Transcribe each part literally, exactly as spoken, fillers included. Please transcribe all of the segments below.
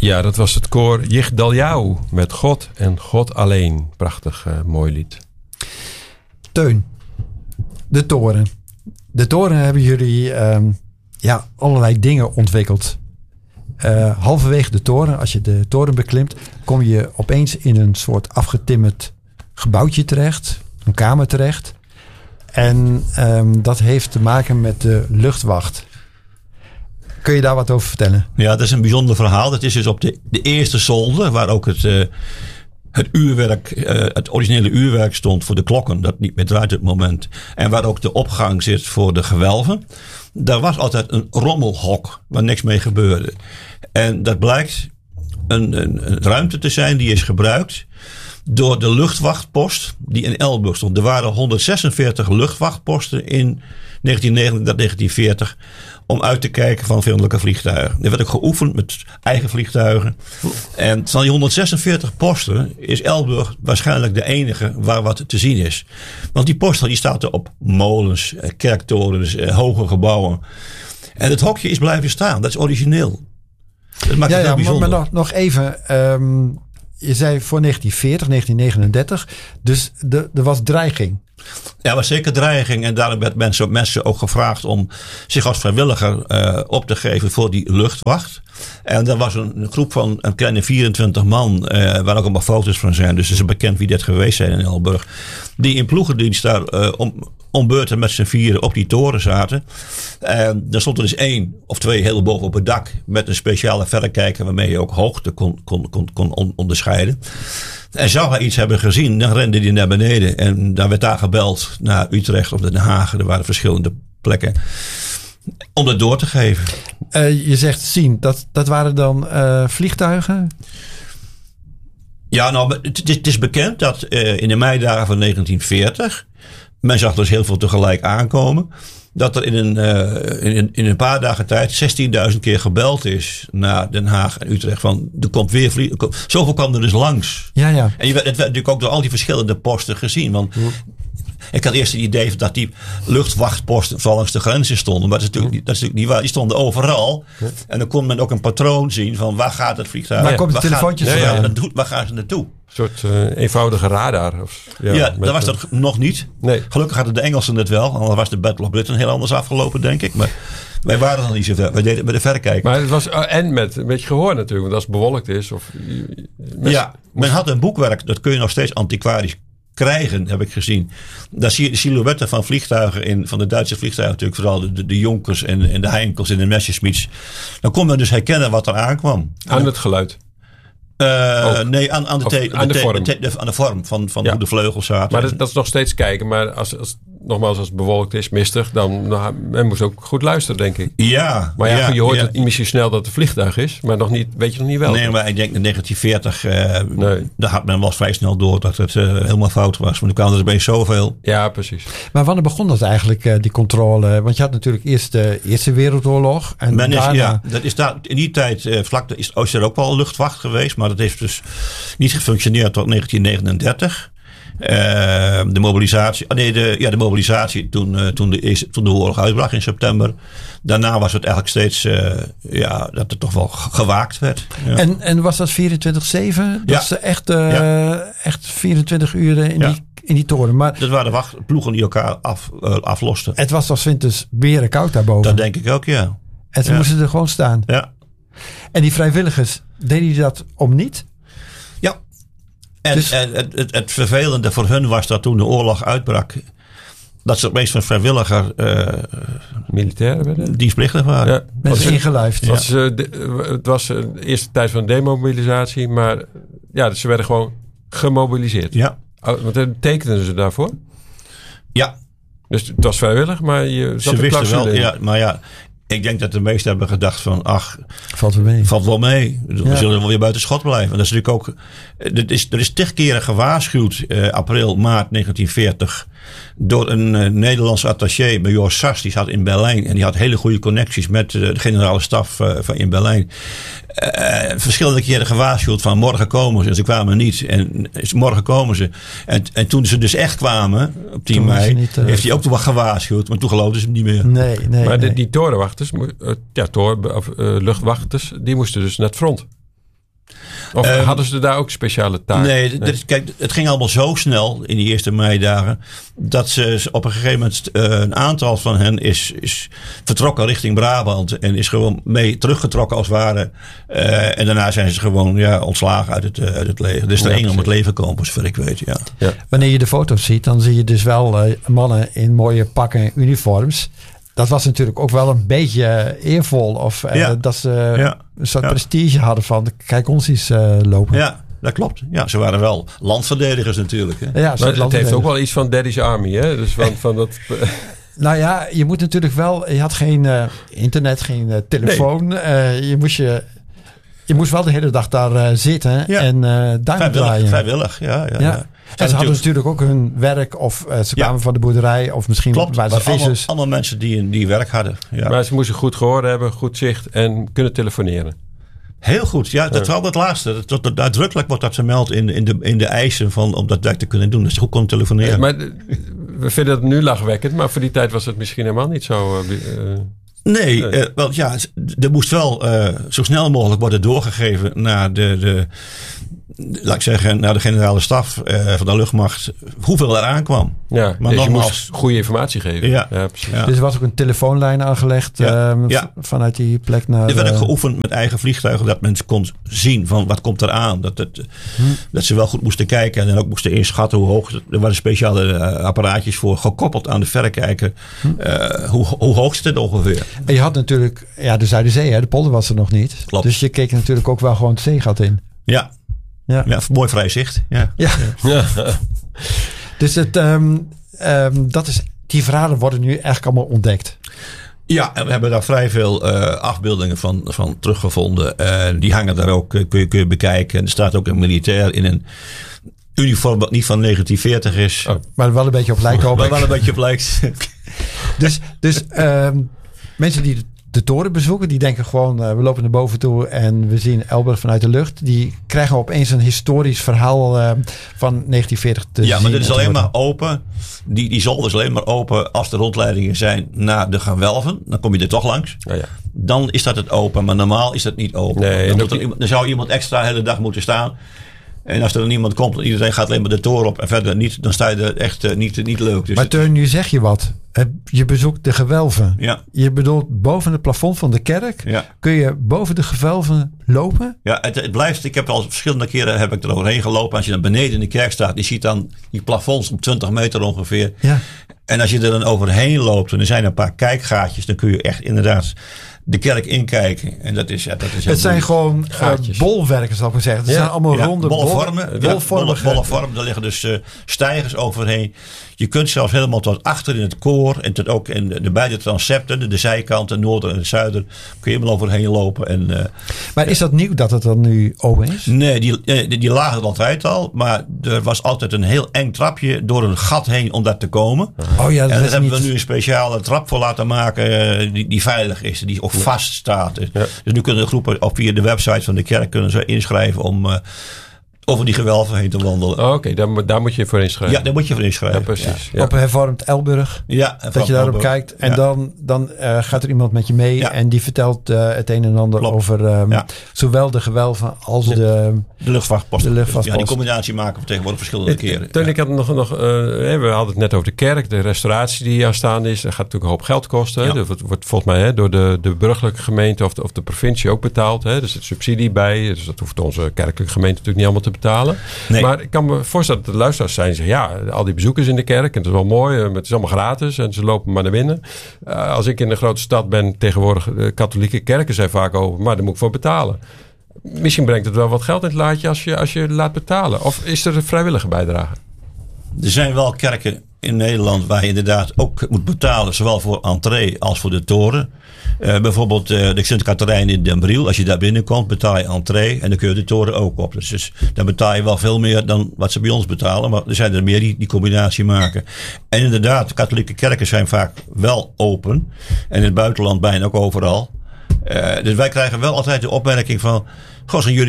Ja, dat was het koor Yigdalyau met God en God alleen. Prachtig uh, mooi lied. Teun, de toren. De toren hebben jullie um, ja, allerlei dingen ontwikkeld. Uh, halverwege de toren, als je de toren beklimt, kom je opeens in een soort afgetimmerd gebouwtje terecht. Een kamer terecht. En um, dat heeft te maken met de luchtwacht. Kun je daar wat over vertellen? Ja, dat is een bijzonder verhaal. Dat is dus op de, de eerste zolder, waar ook het, uh, het uurwerk, uh, het originele uurwerk stond voor de klokken. Dat niet meer draait op het moment. En waar ook de opgang zit voor de gewelven. Daar was altijd een rommelhok waar niks mee gebeurde. En dat blijkt een, een, een ruimte te zijn die is gebruikt door de luchtwachtpost die in Elburg stond. Er waren honderdzesenveertig luchtwachtposten in negentien negentig tot negentien veertig om uit te kijken van vijandelijke vliegtuigen. Er werd ook geoefend met eigen vliegtuigen. En van die honderdzesenveertig posten is Elburg waarschijnlijk de enige waar wat te zien is. Want die posten die staat er op molens, kerktorens, hoge gebouwen. En het hokje is blijven staan. Dat is origineel. Dat maakt ja, het heel ja, bijzonder. Maar nog, nog even. Um, je zei voor negentien veertig, negentien negenendertig. Dus de, er was dreiging. Ja, was zeker dreiging. En daarom werd mensen, mensen ook gevraagd om zich als vrijwilliger uh, op te geven voor die luchtwacht. En er was een, een groep van een kleine vierentwintig man, uh, waar ook allemaal foto's van zijn. Dus het is bekend wie dit geweest zijn in Elburg. Die in ploegendienst daar uh, om, om beurten met z'n vieren op die toren zaten. En er stond er dus één of twee heel boven op het dak met een speciale verrekijker waarmee je ook hoogte kon, kon, kon, kon onderscheiden. En zou hij iets hebben gezien, dan rende hij naar beneden. En dan werd daar gebeld naar Utrecht of Den Haag. Er waren verschillende plekken. Om het door te geven. Uh, je zegt zien, dat, dat waren dan uh, vliegtuigen? Ja, nou, het, het is bekend dat uh, in de meidagen van negentien veertig... men zag dus heel veel tegelijk aankomen. Dat er in een, uh, in, in een paar dagen tijd zestienduizend keer gebeld is naar Den Haag en Utrecht. Van, er komt weer vliegen. Zoveel kwam er dus langs. Ja, ja. En je werd, het werd natuurlijk ook door al die verschillende posten gezien. Want hm. ik had eerst het idee dat die luchtwachtposten vooral langs de grenzen stonden. Maar dat is natuurlijk, hm. dat is natuurlijk niet waar. Die stonden overal. Hm. En dan kon men ook een patroon zien van waar gaat het vliegtuig. Waar ja. komt de telefoontjes gaan, vandaan? ja, ja. Waar gaan ze naartoe? Een soort uh, eenvoudige radar. Of, ja, ja, met, dat was dat nog niet. Nee. Gelukkig hadden de Engelsen het wel. Anders was de Battle of Britain heel anders afgelopen, denk ik. Maar wij waren dan niet zo ver. Wij deden het met de verrekijker. Maar het was uh, en met een beetje gehoor natuurlijk. Want als het bewolkt is. Of, mes, ja, men had een boekwerk. Dat kun je nog steeds antiquarisch krijgen, heb ik gezien. Daar zie je de silhouetten van vliegtuigen in, van de Duitse vliegtuigen natuurlijk, vooral de, de, de Jonkers en, en de Heinkels en de Messerschmitts. Dan kon men dus herkennen wat er aankwam. Aan het geluid. Uh, nee, aan, aan, de, te, aan, de, de, vorm. de, de, aan de vorm van, van ja. hoe de vleugels zaten. Maar dat, dat is nog steeds kijken. Maar als, als, nogmaals, als het bewolkt is, mistig, dan nou, men moest ook goed luisteren, denk ik. Ja. Maar ja, ja je hoort ja. het misschien snel dat het een vliegtuig is, maar nog niet, weet je nog niet wel. Nee, maar ik denk in negentien veertig, uh, nee. daar had men wel vrij snel door dat het uh, helemaal fout was. Want er kwamen er opeens zoveel. Ja, precies. Maar wanneer begon dat eigenlijk, uh, die controle? Want je had natuurlijk eerst de Eerste Wereldoorlog. En men is, daarna... ja, dat is daar, in die tijd, uh, vlak is, is er ook wel luchtwacht geweest, maar dat heeft dus niet gefunctioneerd tot negentien negenendertig. Uh, de mobilisatie, nee, de, ja, de mobilisatie toen, uh, toen, de, toen de oorlog uitbrak in september. Daarna was het eigenlijk steeds, uh, ja, dat er toch wel gewaakt werd. Ja. En, en was dat vierentwintig zeven? Dat ja. ze echt, uh, ja. echt vierentwintig uur in, ja. die, in die toren. Maar dat waren wachtploegen die elkaar af, uh, aflosten. Het was toch 's winters berenkoud daarboven? Dat denk ik ook, ja. En ze ja. moesten er gewoon staan. Ja. En die vrijwilligers, deden die dat om niet? Ja. En, dus, en het, het, het vervelende voor hun was dat toen de oorlog uitbrak, dat ze opeens van vrijwilliger uh, militairen werden, dienstplichtig waren. Ja, mensen ingelijfd. Het was, uh, de, het was uh, de eerste tijd van demobilisatie, maar ja, ze werden gewoon gemobiliseerd. Ja. Want uh, tekenden ze daarvoor? Ja. Dus het was vrijwillig, maar je zat ze wisten wel. In. Ja, maar ja. Ik denk dat de meesten hebben gedacht van, ach, valt wel mee. Valt wel mee. We ja. zullen wel weer buiten schot blijven. En dat is natuurlijk ook, er is, er is tig keren gewaarschuwd, eh, april, maart negentien veertig, door een uh, Nederlandse attaché, major Sas, die zat in Berlijn en die had hele goede connecties met uh, de generale staf uh, van in Berlijn. Uh, verschillende keren gewaarschuwd van morgen komen ze. En ze kwamen niet. En morgen komen ze. En, en toen ze dus echt kwamen, op tien mei, niet, uh, heeft hij ook nog wat gewaarschuwd. Maar toen geloofden ze hem niet meer. Nee, nee, maar nee. De, die torenwachters, uh, ja, toren, of, uh, luchtwachters, die moesten dus naar het front. Of Um, hadden ze daar ook speciale taken? Nee, nee. Dit, kijk, het ging allemaal zo snel in die eerste meidagen. Dat ze op een gegeven moment uh, een aantal van hen is, is vertrokken richting Brabant. En is gewoon mee teruggetrokken als het ware. Uh, en daarna zijn ze gewoon ja, ontslagen uit het, uh, uit het leger. Dus er Ja, één om het precies. leven komen, zover ik weet. Ja. Ja. Wanneer je de foto's ziet, dan zie je dus wel uh, mannen in mooie pakken en uniforms. Dat was natuurlijk ook wel een beetje eervol. Of uh, Ja. dat ze Ja. een soort Ja. prestige hadden van kijk ons eens uh, lopen. ja, dat klopt. Ja, ze waren wel landverdedigers natuurlijk. Hè. Ja, een Maar soort het heeft landverdedigers. ook wel iets van Daddy's Army, hè? Dus van, van dat... Nou ja, je moet natuurlijk wel... Je had geen uh, internet, geen uh, telefoon. Nee. Uh, je, moest je, je moest wel de hele dag daar uh, zitten Ja. en uh, duimen Vrijwillig, draaien. vrijwillig, ja. ja, Ja. ja. En ze hadden natuurlijk ook hun werk of uh, ze Ja. kwamen van de boerderij of misschien Klopt, waren ze maar allemaal, vissers. allemaal mensen die, die werk hadden. Ja. Maar ze moesten goed gehoord hebben, goed zicht en kunnen telefoneren. Heel goed, ja, dat is wel het laatste. Dat, dat, dat, uitdrukkelijk wordt dat vermeld in, in, de, in de eisen van, om dat werk te kunnen doen. Dus goed kon telefoneren. Ja, maar we vinden het nu lachwekkend, maar voor die tijd was het misschien helemaal niet zo... Uh, uh, Nee, Nee. uh, wel, ja, er moest wel uh, zo snel mogelijk worden doorgegeven naar de, de, laat ik zeggen, naar de generale staf uh, van de luchtmacht hoeveel er aankwam. ja, Maar dus je nogmaals- moest goede informatie geven. Ja. precies. Ja. Dus er was ook een telefoonlijn aangelegd Ja. um, Ja. v- vanuit die plek naar... Er werd ook uh, geoefend met eigen vliegtuigen dat mensen kon zien van wat komt er aan. Dat, het, Hm. dat ze wel goed moesten kijken en dan ook moesten inschatten hoe hoog. Er waren speciale uh, apparaatjes voor gekoppeld aan de verrekijker. Hm. Uh, hoe, hoe hoog zit het ongeveer? En je had natuurlijk ja, de Zuiderzee, hè, de polder was er nog niet. Klopt. Dus je keek natuurlijk ook wel gewoon het zeegat in. Ja, Ja. ja mooi vrij zicht. Ja. Ja. Ja. Dus het, um, um, dat is, die verhalen worden nu eigenlijk allemaal ontdekt. Ja, en we hebben daar vrij veel uh, afbeeldingen van, van teruggevonden. Uh, die hangen daar ook, uh, kun, je, kun je bekijken. En er staat ook een militair in een uniform dat niet van negentien veertig is. Oh. Maar er wel een beetje op lijkt Maar hopelijk. wel een beetje op lijkt. Dus, dus um, mensen die de, de toren bezoeken, die denken gewoon, uh, we lopen naar boven toe en we zien Elburg vanuit de lucht. Die krijgen opeens een historisch verhaal uh, van negentien veertig te zien. Ja, maar dit is en te alleen horen. maar open. Die, die zolder is alleen maar open als er rondleidingen zijn naar de gewelven. Dan kom je er toch langs. Oh, ja. Dan is dat het open. Maar normaal is dat niet open. Nee, dan, en moet ook er, iemand- dan zou iemand extra de hele dag moeten staan. En als er dan niemand komt, iedereen gaat alleen maar de toren op en verder niet, dan sta je er echt uh, niet, niet leuk. Dus Maar het- Teun, nu zeg je wat. Uh, Je bezoekt de gewelven. ja, Je bedoelt boven het plafond van de kerk. ja. Kun je boven de gewelven lopen? Ja, het, het blijft. Ik heb al verschillende keren heb ik er overheen gelopen. Als je dan beneden in de kerk staat, je ziet dan die plafonds op twintig meter ongeveer. Ja. En als je er dan overheen loopt en er zijn een paar kijkgaatjes, dan kun je echt inderdaad de kerk inkijken. En dat is, ja, dat is heel Het zijn moeilijk. gewoon uh, Gaatjes. bolwerken, zal ik maar zeggen. Het Ja. zijn allemaal Ja, ronde bolle bol- vormen. Ja, bolle, bolvormige- bolle vormen. Daar liggen dus uh, stijgers overheen. Je kunt zelfs helemaal tot achter in het koor en tot ook in de, de beide transepten, de, de zijkanten, noorden en het zuiden, kun je helemaal overheen lopen. En, uh, Maar is dat nieuw dat het dan nu open is? nee, die, eh, die, die lagen er altijd al, maar er was altijd een heel eng trapje door een gat heen om daar te komen. Oh ja, En dat daar is hebben niet... we nu een speciale trap voor laten maken uh, die, die veilig is, die ook vast staat. Ja. Dus nu kunnen de groepen op via de website van de kerk kunnen ze inschrijven om uh, over die gewelven heen te wandelen. Oh, Oké, daar, moet- daar moet je voor inschrijven. Ja, daar moet je voor inschrijven. Ja, precies. Ja. Op hervormd Elburg. Ja, en Dat je daarop Elburg. kijkt. En Ja. dan, dan uh, gaat er iemand met je mee. Ja. En die vertelt uh, het een en ander Klopt. over um, Ja. zowel de gewelven als Ja. de... De luchtvaartpost. De luchtvaartpost. Ja, die combinatie maken we tegenwoordig verschillende keren. Teun, Ja. ik had nog, nog uh, we hadden het net over de kerk, de restauratie die aanstaande is. Dat gaat natuurlijk een hoop geld kosten. Hè? Ja. Dat wordt, wordt volgens mij hè, door de, de burgerlijke gemeente of de, of de provincie ook betaald. Hè? Er zit subsidie bij, dus dat hoeft onze kerkelijke gemeente natuurlijk niet allemaal te betalen. Nee. Maar ik kan me voorstellen dat de luisteraars zijn zeggen, ja, al die bezoekers in de kerk, en het is wel mooi, uh, het is allemaal gratis en ze lopen maar naar binnen. Uh, als ik in een grote stad ben, tegenwoordig, de katholieke kerken zijn vaak open, maar daar moet ik voor betalen. Misschien brengt het wel wat geld in het laadje als je, als je laat betalen. Of is er een vrijwillige bijdrage? Er zijn wel kerken in Nederland waar je inderdaad ook moet betalen, zowel voor entree als voor de toren. Uh, bijvoorbeeld uh, de Sint-Catharijn in Den Briel. Als je daar binnenkomt, betaal je entree en dan kun je de toren ook op. Dus, dus dan betaal je wel veel meer dan wat ze bij ons betalen. Maar er zijn er meer die die combinatie maken. En inderdaad, de katholieke kerken zijn vaak wel open. En in het buitenland bijna ook overal. Uh, dus wij krijgen wel altijd de opmerking van, goh, zijn jullie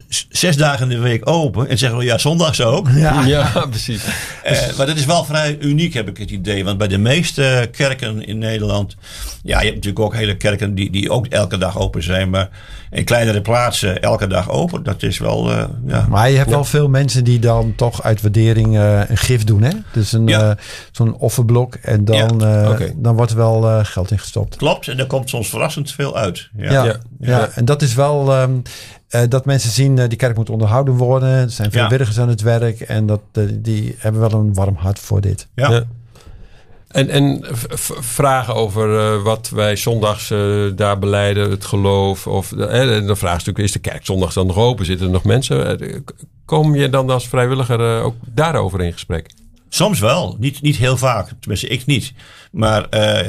zes dagen in de week open. En zeggen we, ja, zondags ook. Ja. Ja, precies. Uh, maar dat is wel vrij uniek, heb ik het idee. Want bij de meeste kerken in Nederland... Ja, je hebt natuurlijk ook hele kerken die, die ook elke dag open zijn. Maar in kleinere plaatsen elke dag open. Dat is wel... Uh, ja. Maar je hebt Ja. wel veel mensen die dan toch uit waardering uh, een gif doen. Hè? Dus een, Ja. uh, zo'n offerblok. En dan, Ja. uh, Oké. dan wordt er wel uh, geld in gestopt. Klopt, en daar komt soms verrassend veel uit. Ja. Ja, Ja. ja. Ja. En dat is wel um, uh, dat mensen zien, uh, die kerk moet onderhouden worden. Er zijn Ja. vrijwilligers aan het werk. En dat, uh, die hebben wel een warm hart voor dit. Ja. Ja. En, en v- v- vragen over uh, wat wij zondags uh, daar beleiden, het geloof. Of, uh, en de vraag is natuurlijk, is de kerk zondags dan nog open? Zitten er nog mensen? Uh, k- kom je dan als vrijwilliger uh, ook daarover in gesprek? Soms wel, niet, niet heel vaak. Tenminste, ik niet. Maar uh,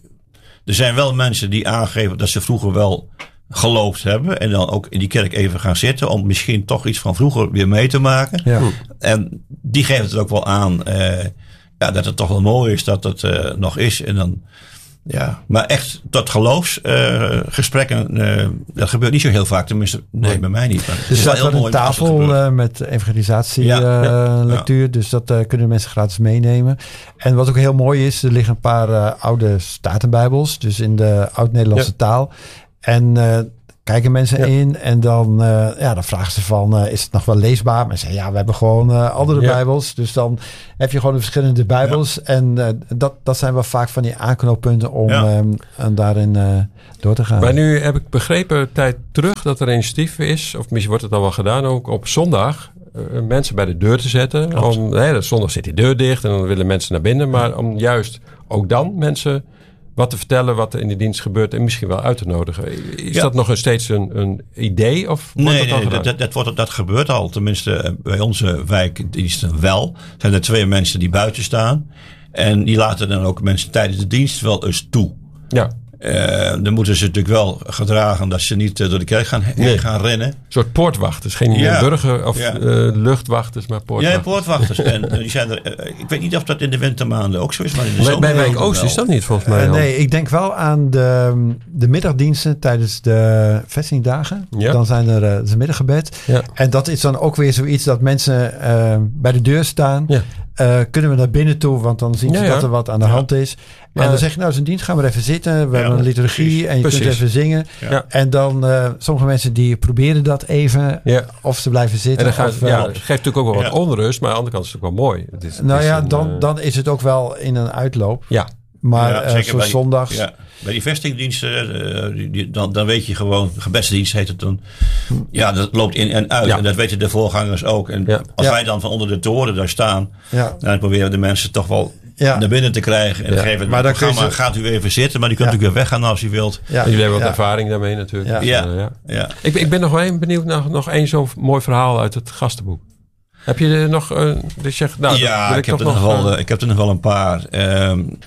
er zijn wel mensen die aangeven dat ze vroeger wel geloofd hebben. En dan ook in die kerk even gaan zitten. Om misschien toch iets van vroeger weer mee te maken. Ja. En die geven het ook wel aan. Uh, ja, dat het toch wel mooi is dat het uh, nog is. En dan, ja. Maar echt tot geloofsgesprekken. Uh, uh, dat gebeurt niet zo heel vaak. Tenminste, nee, Nee. bij mij niet. Maar het Dus is er wel staat heel wel een mooi als het tafel gebeurt. uh, met evangelisatie Ja, uh, ja, lectuur. ja. Dus dat uh, kunnen mensen gratis meenemen. En wat ook heel mooi is, er liggen een paar uh, oude statenbijbels. Dus in de oud-Nederlandse Ja. taal. En uh, kijken mensen Ja. in. En dan, uh, ja, dan vragen ze van, uh, is het nog wel leesbaar? Maar ze zeggen, ja, we hebben gewoon uh, andere Ja. bijbels. Dus dan heb je gewoon de verschillende bijbels. En uh, dat, dat zijn wel vaak van die aanknooppunten om Ja. um, en daarin uh, door te gaan. Maar nu heb ik begrepen een tijd terug dat er een initiatief is, of misschien wordt het al wel gedaan ook, op zondag uh, mensen bij de deur te zetten. Klopt. Om, hè, zondag zit die deur dicht en dan willen mensen naar binnen. Maar om juist ook dan mensen wat te vertellen wat er in de dienst gebeurt en misschien wel uit te nodigen. Is Ja. dat nog een steeds een, een idee? Of wordt Nee, dat al nee gedaan? dat, dat, wordt, dat gebeurt al. Tenminste, bij onze wijkdiensten wel. Zijn er twee mensen die buiten staan. En die laten dan ook mensen tijdens de dienst wel eens toe. Ja, Uh, dan moeten ze natuurlijk wel gedragen dat ze niet uh, door de kerk gaan, heen Nee. gaan rennen. een soort poortwachters. Geen Ja. burger of Ja. uh, luchtwachters, maar Ja, poortwachters. poortwachters. En uh, die zijn er, uh, ik weet niet of dat in de wintermaanden ook zo is, maar in de Bij, zomer bij Wijk wel. Oost is dat niet volgens mij. Uh, al. nee, ik denk wel aan de, de middagdiensten tijdens de vestingdagen. Ja. Dan zijn er uh, het is een middaggebed. Ja. En dat is dan ook weer zoiets dat mensen uh, bij de deur staan. Ja. Uh, kunnen we naar binnen toe, want dan zien ze Ja, ja. dat er wat aan de Ja. hand is. Maar- en dan zeg je, nou, is een dienst, gaan we er even zitten. We Ja, hebben een liturgie precies. en je Precies. kunt even zingen. Ja. Ja. En dan, uh, sommige mensen die proberen dat even. Ja. Of ze blijven En zitten. dan gaat, of, uh, ja, het geeft natuurlijk ook wel wat Ja. onrust, maar aan de andere kant is het ook wel mooi. Het is, het nou is ja, een, dan, eh, dan is het ook wel in een uitloop. ja, Maar Ja, uh, zeker zoals bij- zondags. Ja, bij die vestingdiensten, uh, die, die, dan, dan weet je gewoon, gebedsdienst heet het dan. Ja, dat loopt in en uit. Ja. En dat weten de voorgangers ook. En Ja. als Ja. wij dan van onder de toren daar staan, Ja. dan proberen de mensen toch wel Ja. naar binnen te krijgen. En Ja. geven het Maar dan kun je programma, ze- gaat u even zitten, maar die kunt Ja. natuurlijk weer weggaan als u wilt. Ja. jullie hebben wat Ja. ervaring daarmee natuurlijk. Ja. Dus, Ja. eh, ja. Ja. Ik, ben- ik ben nog wel even benieuwd naar nog één zo'n mooi verhaal uit het gastenboek. Heb je er nog, uh, dus je zegt, nou, dat ja, wil ik, heb toch er nog wel, eh, eh, ik heb er nog wel een paar. Ehm,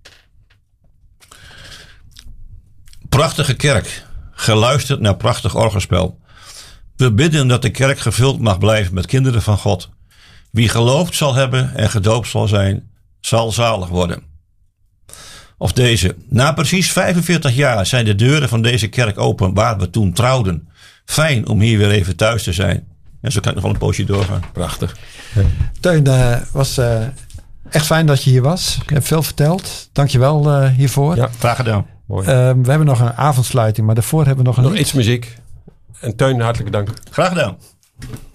prachtige kerk. Geluisterd naar prachtig orgelspel. We bidden dat de kerk gevuld mag blijven met kinderen van God. Wie geloofd zal hebben en gedoopt zal zijn, zal zalig worden. Of deze. Na precies vijfenveertig jaar zijn de deuren van deze kerk open waar we toen trouwden. Fijn om hier weer even thuis te zijn. En zo kan ik nog wel een poosje doorgaan. prachtig. Teun, uh, was uh, echt fijn dat je hier was. Je hebt veel verteld. Dank je wel uh, hiervoor. Ja. Graag gedaan. Mooi. Uh, we hebben nog een avondsluiting, maar daarvoor hebben we nog een nog lied. iets muziek. En Teun, hartelijk dank. Graag gedaan.